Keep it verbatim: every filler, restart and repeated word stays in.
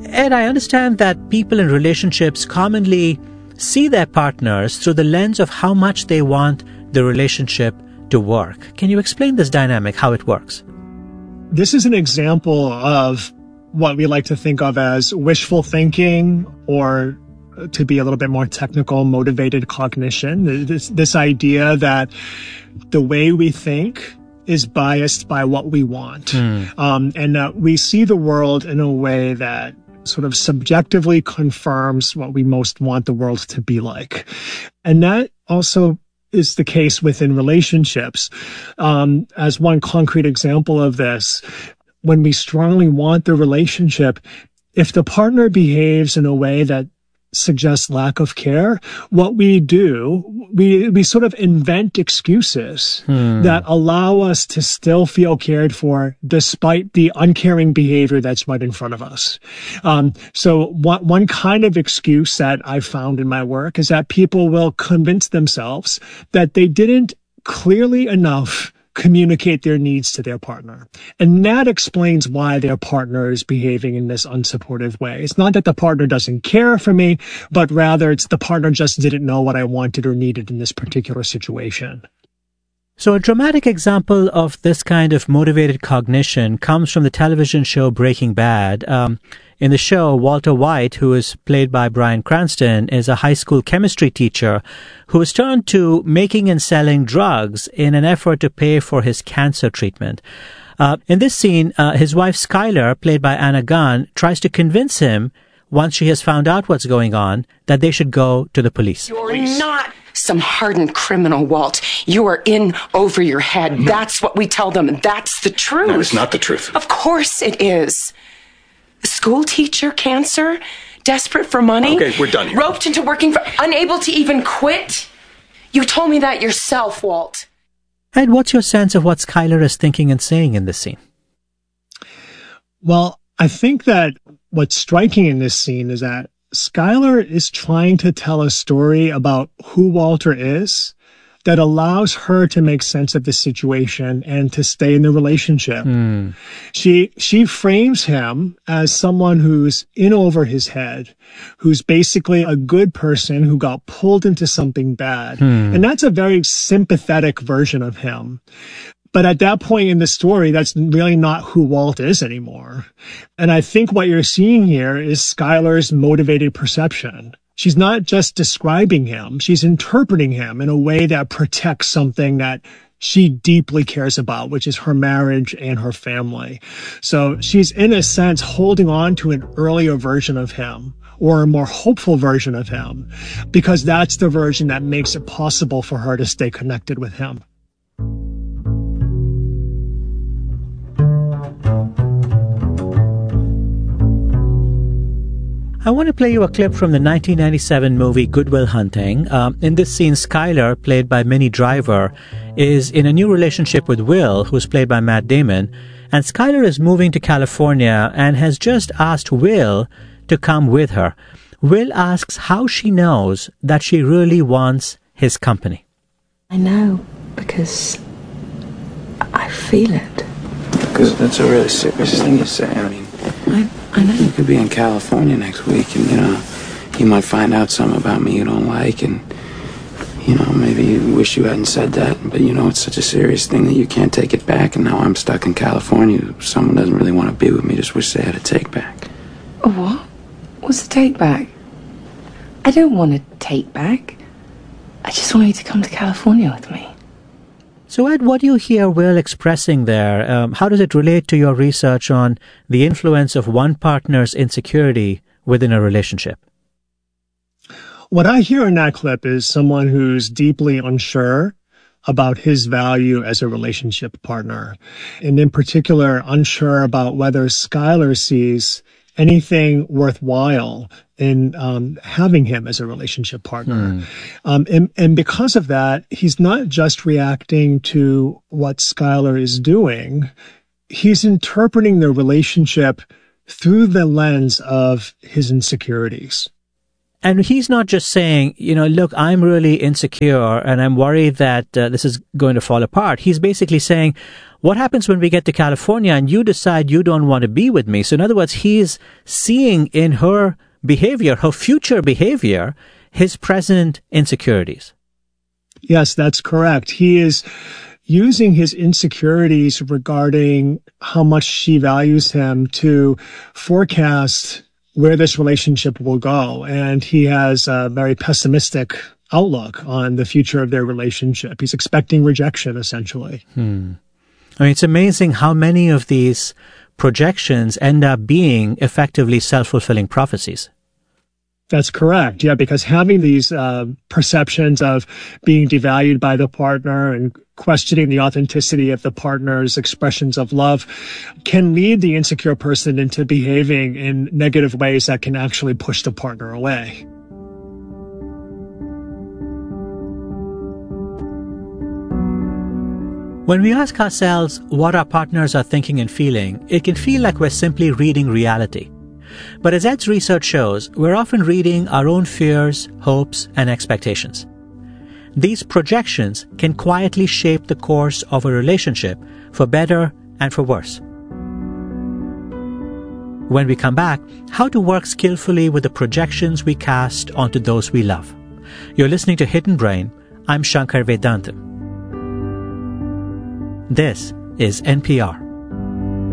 Ed, I understand that people in relationships commonly see their partners through the lens of how much they want the relationship to work. Can you explain this dynamic, how it works? This is an example of what we like to think of as wishful thinking, or to be a little bit more technical, motivated cognition. This, this idea that the way we think is biased by what we want. Mm. Um, and that we see the world in a way that sort of subjectively confirms what we most want the world to be like. And that also is the case within relationships. Um, as one concrete example of this, when we strongly want the relationship, if the partner behaves in a way that suggests lack of care, what we do, we we sort of invent excuses hmm. that allow us to still feel cared for despite the uncaring behavior that's right in front of us. Um, so one, one kind of excuse that I've found in my work is that people will convince themselves that they didn't clearly enough communicate their needs to their partner. And that explains why their partner is behaving in this unsupportive way. It's not that the partner doesn't care for me, but rather it's the partner just didn't know what I wanted or needed in this particular situation. So a dramatic example of this kind of motivated cognition comes from the television show Breaking Bad. Um, in the show, Walter White, who is played by Bryan Cranston, is a high school chemistry teacher who is turned to making and selling drugs in an effort to pay for his cancer treatment. Uh, in this scene, uh, his wife Skyler, played by Anna Gunn, tries to convince him, once she has found out what's going on, that they should go to the police. You're not some hardened criminal, Walt. You are in over your head. No. That's what we tell them. That's the truth. No, it's not the truth. Of course it is. A school teacher, cancer, desperate for money. Okay, we're done here. Roped into working for, unable to even quit. You told me that yourself, Walt. Ed, what's your sense of what Skyler is thinking and saying in this scene? Well, I think that what's striking in this scene is that Skyler is trying to tell a story about who Walter is that allows her to make sense of the situation and to stay in the relationship. Mm. She she frames him as someone who's in over his head, who's basically a good person who got pulled into something bad. Mm. And that's a very sympathetic version of him. But at that point in the story, that's really not who Walt is anymore. And I think what you're seeing here is Skyler's motivated perception. She's not just describing him, she's interpreting him in a way that protects something that she deeply cares about, which is her marriage and her family. So she's, in a sense, holding on to an earlier version of him, or a more hopeful version of him, because that's the version that makes it possible for her to stay connected with him. I want to play you a clip from the nineteen ninety-seven movie Good Will Hunting. Um, in this scene, Skyler, played by Minnie Driver, is in a new relationship with Will, who's played by Matt Damon. And Skyler is moving to California and has just asked Will to come with her. Will asks how she knows that she really wants his company. I know, because I feel it. Because that's a really serious thing to say. I mean, I, I know. You could be in California next week and, you know, you might find out something about me you don't like and, you know, maybe you wish you hadn't said that. But, you know, it's such a serious thing that you can't take it back. And now I'm stuck in California. Someone doesn't really want to be with me, just wish they had a take back. A what? What's the take back? I don't want to take back. I just want you to come to California with me. So, Ed, what do you hear Will expressing there? Um, how does it relate to your research on the influence of one partner's insecurity within a relationship? What I hear in that clip is someone who's deeply unsure about his value as a relationship partner, and in particular, unsure about whether Skyler sees anything worthwhile in um, having him as a relationship partner. Mm. Um, and, and because of that, he's not just reacting to what Skyler is doing, he's interpreting the relationship through the lens of his insecurities. And he's not just saying, you know, look, I'm really insecure and I'm worried that uh, this is going to fall apart. He's basically saying, what happens when we get to California and you decide you don't want to be with me? So in other words, he's seeing in her behavior, her future behavior, his present insecurities. Yes, that's correct. He is using his insecurities regarding how much she values him to forecast where this relationship will go. And he has a very pessimistic outlook on the future of their relationship. He's expecting rejection, essentially. Hmm. I mean, it's amazing how many of these projections end up being effectively self-fulfilling prophecies. That's correct. Yeah, because having these uh, perceptions of being devalued by the partner and questioning the authenticity of the partner's expressions of love can lead the insecure person into behaving in negative ways that can actually push the partner away. When we ask ourselves what our partners are thinking and feeling, it can feel like we're simply reading reality. But as Ed's research shows, we're often reading our own fears, hopes, and expectations. These projections can quietly shape the course of a relationship for better and for worse. When we come back, how to work skillfully with the projections we cast onto those we love. You're listening to Hidden Brain. I'm Shankar Vedantam. This is N P R.